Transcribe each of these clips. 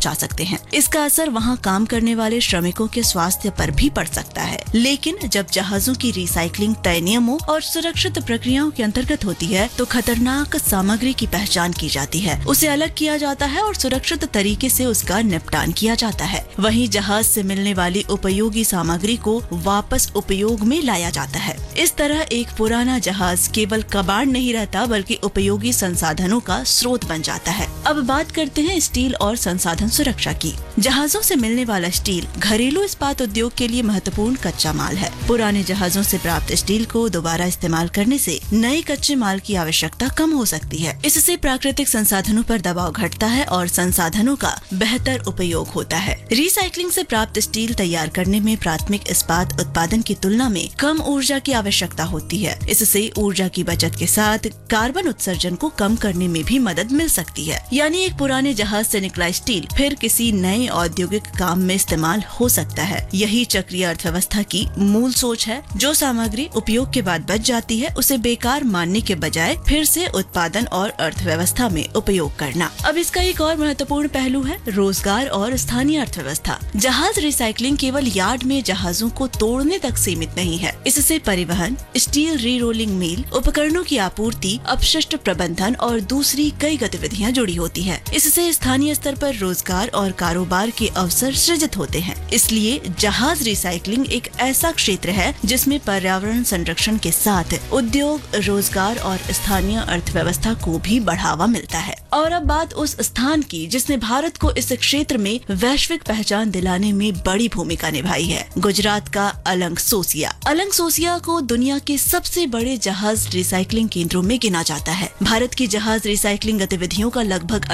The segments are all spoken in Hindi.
पहुंचा सकते हैं। इसका असर वहां काम करने वाले श्रमिकों के स्वास्थ्य पर भी पड़ सकता है। लेकिन जब जहाजों की रिसाइकलिंग तय नियमों और सुरक्षित प्रक्रियाओं के अंतर्गत होती है तो खतरनाक सामग्री की पहचान की जाती है, उसे अलग किया जाता है और सुरक्षित तरीके से उसका निपटान किया जाता है। वहीं जहाज से मिलने वाली उपयोगी सामग्री को वापस उपयोग में लाया जाता है। इस तरह एक पुराना जहाज केवल कबाड़ नहीं रहता बल्कि उपयोगी संसाधनों का स्रोत बन जाता है। अब बात करते हैं स्टील और संसाधन सुरक्षा की। जहाजों से मिलने वाला स्टील घरेलू इस्पात उद्योग के लिए महत्वपूर्ण कच्चा माल है। पुराने जहाजों से प्राप्त स्टील को दोबारा इस्तेमाल करने से नए कच्चे माल की आवश्यकता कम हो सकती है। इससे प्राकृतिक संसाधनों पर दबाव घटता है और संसाधनों का बेहतर उपयोग होता है। रिसाइकलिंग से प्राप्त स्टील तैयार करने में प्राथमिक इस्पात उत्पादन की तुलना में कम ऊर्जा की आवश्यकता होती है। इससे ऊर्जा की बचत के साथ कार्बन उत्सर्जन को कम करने में भी मदद मिल सकती है। यानी एक पुराने जहाज से निकला स्टील फिर किसी नए औद्योगिक काम में इस्तेमाल हो सकता है। यही चक्रीय अर्थव्यवस्था की मूल सोच है। जो सामग्री उपयोग के बाद बच जाती है उसे बेकार मानने के बजाय फिर से उत्पादन और अर्थव्यवस्था में उपयोग करना। अब इसका एक और महत्वपूर्ण पहलू है रोजगार और स्थानीय अर्थव्यवस्था। जहाज रिसाइकलिंग केवल यार्ड में जहाजों को तोड़ने तक सीमित नहीं है। इससे परिवहन, स्टील री-रोलिंग मिल, उपकरणों की आपूर्ति, अपशिष्ट प्रबंधन और दूसरी कई गतिविधियां जुड़ी होती है। इससे स्थानीय स्तर पर रोजगार और कारोबार के अवसर सृजित होते हैं। इसलिए जहाज रिसाइकलिंग एक ऐसा क्षेत्र है जिसमें पर्यावरण संरक्षण के साथ उद्योग, रोजगार और स्थानीय अर्थव्यवस्था को भी बढ़ावा मिलता है। और अब बात उस स्थान की जिसने भारत को इस क्षेत्र में वैश्विक पहचान दिलाने में बड़ी भूमिका निभाई है। गुजरात का अलंग-सोसिया। अलंग-सोसिया को दुनिया के सबसे बड़े जहाज रिसाइकलिंग केंद्रों में गिना जाता है। भारत की जहाज रिसाइकलिंग गतिविधियों का लगभग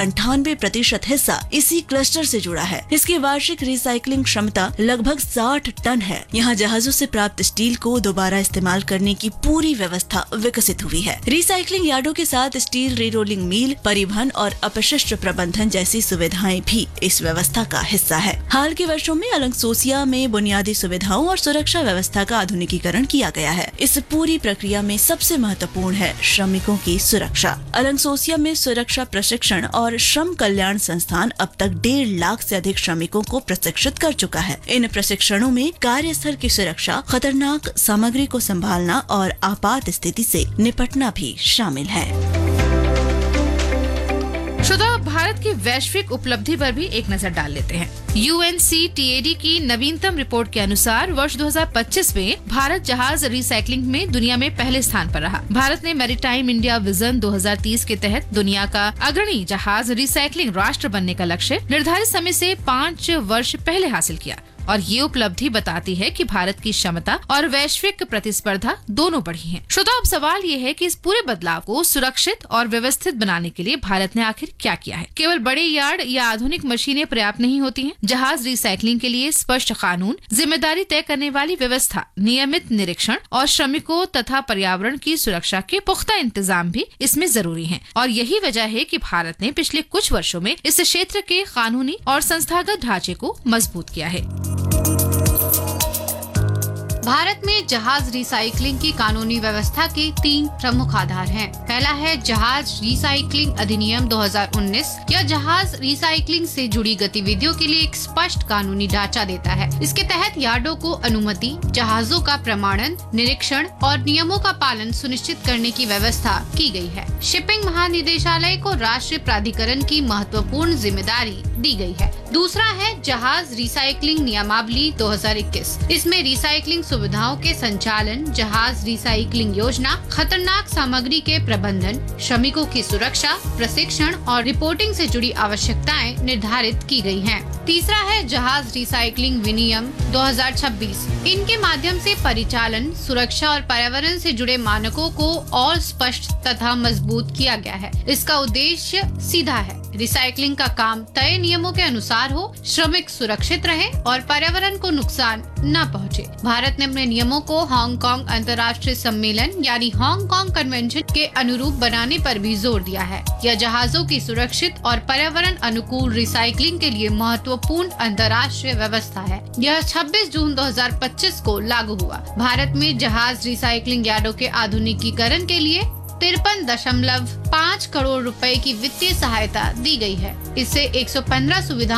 98% हिस्सा इसी क्लस्टर से जुड़ा है। इसकी वार्षिक रिसाइकलिंग क्षमता लगभग 60 टन है। यहाँ जहाजों से प्राप्त स्टील को दोबारा इस्तेमाल करने की पूरी व्यवस्था विकसित हुई है। रिसाइकलिंग यार्डों के साथ स्टील री-रोलिंग मिल, परिवहन और अपशिष्ट प्रबंधन जैसी सुविधाएं भी इस व्यवस्था का हिस्सा है। हाल के वर्षों में अलंग-सोसिया में बुनियादी सुविधाओं और सुरक्षा व्यवस्था का आधुनिकीकरण किया गया है। इस पूरी प्रक्रिया में सबसे महत्वपूर्ण है श्रमिकों की सुरक्षा। अलंग-सोसिया में सुरक्षा प्रशिक्षण और श्रम कल्याण संस्थान अब तक 1.5 लाख से अधिक श्रमिकों को प्रशिक्षित कर चुका है। इन प्रशिक्षणों में कार्यस्थल की सुरक्षा, खतरनाक सामग्री को संभालना और आपात स्थिति से निपटना भी शामिल है। श्रोता, भारत की वैश्विक उपलब्धि पर भी एक नजर डाल लेते हैं। UNCTAD की नवीनतम रिपोर्ट के अनुसार वर्ष 2025 में भारत जहाज रिसाइकलिंग में दुनिया में पहले स्थान पर रहा। भारत ने मैरीटाइम इंडिया विजन 2030 के तहत दुनिया का अग्रणी जहाज रिसाइकलिंग राष्ट्र बनने का लक्ष्य निर्धारित समय से 5 वर्ष पहले हासिल किया। और ये उपलब्धि बताती है कि भारत की क्षमता और वैश्विक प्रतिस्पर्धा दोनों बढ़ी हैं। श्रोता, अब सवाल ये है कि इस पूरे बदलाव को सुरक्षित और व्यवस्थित बनाने के लिए भारत ने आखिर क्या किया है। केवल बड़े यार्ड या आधुनिक मशीनें पर्याप्त नहीं होती हैं। जहाज रिसाइकलिंग के लिए स्पष्ट कानून, जिम्मेदारी तय करने वाली व्यवस्था, नियमित निरीक्षण और श्रमिकों तथा पर्यावरण की सुरक्षा के पुख्ता इंतजाम भी इसमें जरूरी हैं। और यही वजह है कि भारत ने पिछले कुछ वर्षों में इस क्षेत्र के कानूनी और संस्थागत ढांचे को मजबूत किया है। भारत में जहाज रिसाइकलिंग की कानूनी व्यवस्था के 3 प्रमुख आधार हैं। पहला है जहाज रिसाइकलिंग अधिनियम 2019। यह जहाज रिसाइकलिंग से जुड़ी गतिविधियों के लिए एक स्पष्ट कानूनी ढांचा देता है। इसके तहत यार्डों को अनुमति, जहाजों का प्रमाणन, निरीक्षण और नियमों का पालन सुनिश्चित करने की व्यवस्था की गई है। शिपिंग महानिदेशालय को राष्ट्रीय प्राधिकरण की महत्वपूर्ण जिम्मेदारी दी गई है। दूसरा है जहाज रिसाइकलिंग नियमावली 2021। इसमें रिसाइकलिंग सुविधाओं के संचालन, जहाज रिसाइकलिंग योजना, खतरनाक सामग्री के प्रबंधन, श्रमिकों की सुरक्षा, प्रशिक्षण और रिपोर्टिंग से जुड़ी आवश्यकताएं निर्धारित की गई हैं। तीसरा है जहाज रिसाइकलिंग विनियम 2026। इनके माध्यम से परिचालन, सुरक्षा और पर्यावरण से जुड़े मानकों को और स्पष्ट तथा मजबूत किया गया है। इसका उद्देश्य सीधा है, रिसाइकलिंग का काम तय नियमों के अनुसार हो, श्रमिक सुरक्षित रहे और पर्यावरण को नुकसान न पहुंचे। भारत ने अपने नियमों को हांगकांग अंतर्राष्ट्रीय सम्मेलन यानी हांगकांग कन्वेंशन के अनुरूप बनाने पर भी जोर दिया है। यह जहाजों की सुरक्षित और पर्यावरण अनुकूल रिसाइकलिंग के लिए महत्वपूर्ण अंतर्राष्ट्रीय व्यवस्था है। यह 26 जून 2025 को लागू हुआ। भारत में जहाज रिसाइकलिंग यार्डों के आधुनिकीकरण के लिए 53.5 करोड़ रुपए की वित्तीय सहायता दी गई है। इससे 115 सुविधाओं